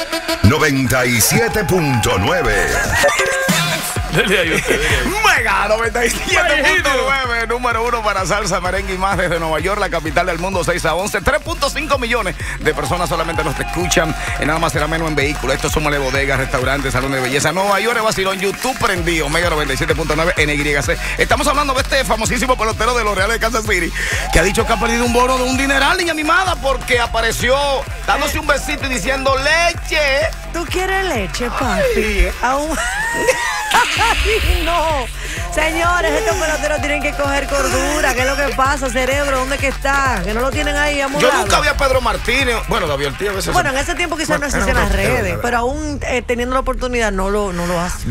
97.9. Mega 97.9, número 1 para salsa, merengue y más desde Nueva York, la capital del mundo, 6 a 11. 3.5 millones de personas solamente nos escuchan en nada más será menos en vehículos. Esto somos bodegas, restaurantes, salones de belleza. Nueva York es vacilón, YouTube prendido, Mega 97.9 NYC. Estamos hablando de este famosísimo pelotero de los Reales de Kansas City que ha dicho que ha perdido un bono de un dineral, niña mimada, porque apareció dándose un besito y diciendo leche. ¿Tú quieres leche, papi? Aún... Ay, no. Señores, estos peloteros tienen que coger cordura. ¿Qué es lo que pasa, cerebro? ¿Dónde que está? Que no lo tienen ahí amurado. Yo nunca vi a Pedro Martínez. Bueno, David Ortiz a veces. Bueno, en ese tiempo quizás no existían las redes, pero aún teniendo la oportunidad no lo hace.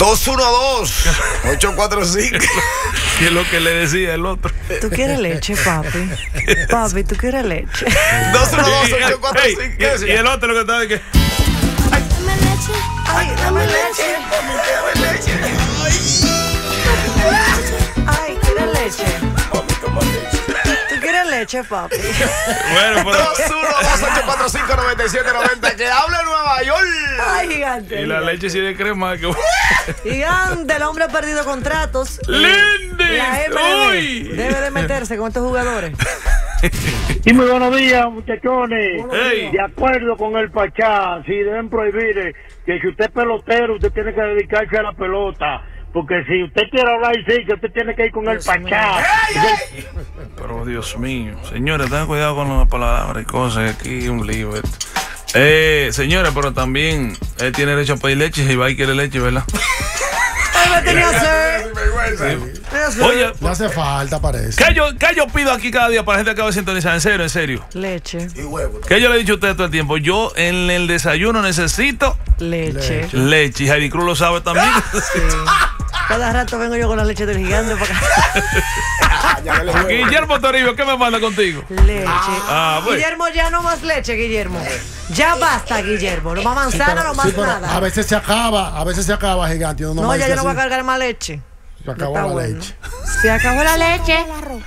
212-845. ¿Qué es lo que le decía el otro? ¿Tú quieres leche, papi? Papi, ¿tú quieres leche? 212-845. Y el otro lo que estaba de que... Ay, dame leche. Dame leche. Ay, ¿quieres leche? ¿Tú quieres leche, papi? Bueno, pues... 212-845-9790. Que hable Nueva York. Ay, gigante. Y la leche sí de crema. Que... Gigante, el hombre ha perdido contratos. ¡Lindy! La MLB ¡Uy! debe de meterse con estos jugadores. Y muy buenos días, muchachones. Hey. De acuerdo con el Pachá, si deben prohibir que si usted es pelotero, usted tiene que dedicarse a la pelota. Porque si usted quiere hablar, sí, que usted tiene que ir con el Pachá. Pero Dios mío, señores, tengan cuidado con las palabras y cosas. Aquí un lío. Señores, pero también él tiene derecho a pedir leche si va y quiere leche, ¿verdad? Oye, no hace falta, parece. ¿Qué yo pido aquí cada día para la gente que acaba de sintonizar? En serio. Leche. Y huevo. ¿Qué yo le he dicho a ustedes todo el tiempo? Yo en el desayuno necesito Leche. leche. Y Javi Cruz lo sabe también. Sí. Cada rato vengo yo con la leche del gigante para acá. Guillermo Toribio, ¿qué me manda contigo? Leche. Pues. Guillermo, ya no más leche, Guillermo. Ya basta, Guillermo. No más manzana, no más nada. A veces se acaba, gigante. No, ya yo no voy a cargar más leche. Se acabó la leche. Se acabó la leche.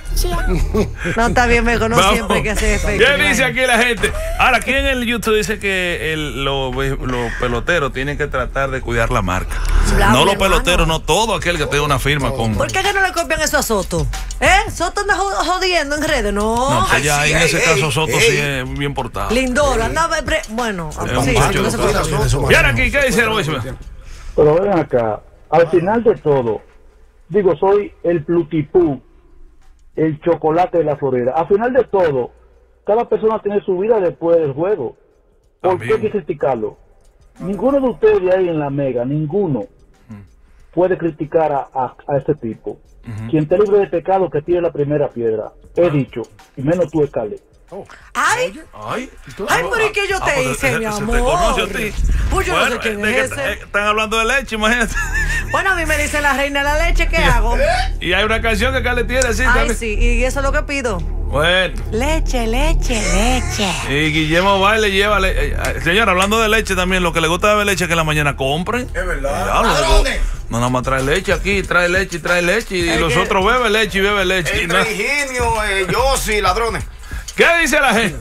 No, está bien, me conozco siempre que hace efecto. ¿Qué dice aquí la gente? Ahora, aquí en el YouTube dice que los peloteros tienen que tratar de cuidar la marca. No los peloteros, no todo aquel que tenga una firma con... ¿Por qué que no le copian eso a Soto? Soto anda jodiendo en redes, no. No, que ya en ese caso Soto sí es bien portado. Lindoro, andaba... Bueno, sí, no se puede. Y ahora aquí, ¿qué dice el voicemail? Pero ven acá, al final de todo, digo, soy el plutipú, el chocolate de la Florida. Al final de todo, cada persona tiene su vida después del juego. ¿Por qué hay que criticarlo? Ninguno de ustedes ahí en la Mega, ninguno puede criticar a este tipo. Quien esté libre de pecado, que tire la primera piedra. He dicho, y menos tú, Scarlett. Ay, pero ¿y qué yo te hice, mi amor? ¿Se te conoce a ti? Pues yo no sé quién es ese. Están hablando de leche, imagínate. Bueno, a mí me dicen la reina de la leche, ¿qué hago? Y hay una canción que Carly tiene, sí. Ay, también. sí, y eso es lo que pido. Bueno. Leche, leche, leche. Y Guillermo va y le lleva señora, hablando de leche también, lo que le gusta beber leche es que en la mañana compren. Es verdad. No, nada más trae leche aquí, trae leche. Y los otros beben leche y beben leche. Entre Higinio, Yossi, ladrones. ¿Qué dice la gente?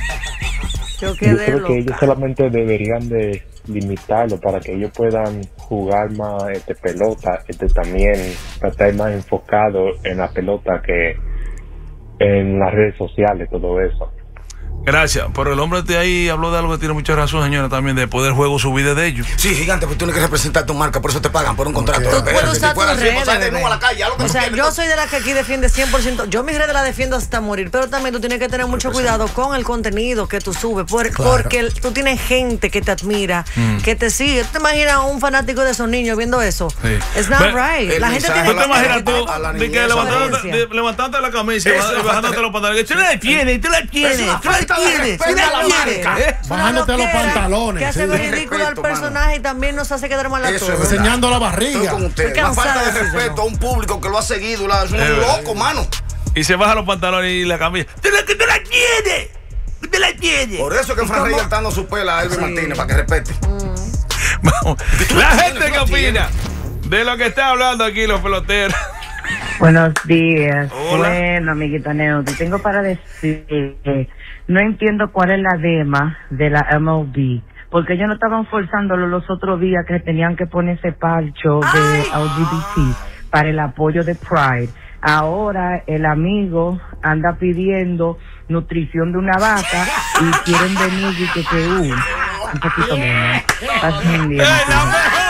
Yo creo que ellos solamente deberían de limitarlo para que ellos puedan jugar más pelota, también para estar más enfocado en la pelota que en las redes sociales, todo eso. Gracias, pero el hombre de ahí habló de algo que tiene mucha razón, señora, también de poder juego su vida de ellos. Sí, gigante, pues tú tienes que representar tu marca, por eso te pagan por un contrato. Tú puedes usar tus redes, a la calle, o sea, yo soy de las que aquí defiende 100%. Yo mis redes las defiendo hasta morir, pero también tú tienes que tener mucho cuidado con el contenido que tú subes, porque tú tienes gente que te admira, que te sigue. ¿Tú te imaginas un fanático de esos niños viendo eso? Sí. It's not right. La gente tiene ¿Tú te imaginas tú levantándote la camisa y bajándote los pantalones? Tú la tienes. Bajándote los pantalones. Que hace ver ridículo al personaje y también nos hace quedar mal a todos. Enseñando la barriga. La falta de respeto a un público que lo ha seguido. Es un loco, mano. Y se baja los pantalones y la camisa. ¡Tú la tienes! ¡Tú la tienes! Por eso que Fran Rey está dando su pela a Elvis Martínez, para que respete. Vamos. La gente que opina de lo que está hablando aquí los peloteros. Buenos días. Hola. Bueno, amiguita Neudi, tengo para decir que no entiendo cuál es la dema de la MLB, porque ellos no estaban forzándolo los otros días que tenían que ponerse parcho de LGBT para el apoyo de Pride. Ahora el amigo anda pidiendo nutrición de una vaca y quieren venir y que un poquito menos. Pasen un día.